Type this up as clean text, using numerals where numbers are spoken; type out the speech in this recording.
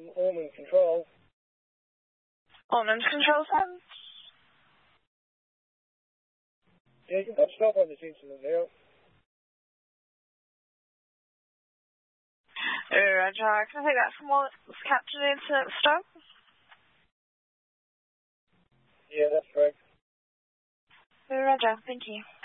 from Ormond Control. Ormond Control, sir? Yeah, you can put stop on this incident now. Roger, can I take that from what's captured incident stop? Yeah, that's correct. Roger, thank you.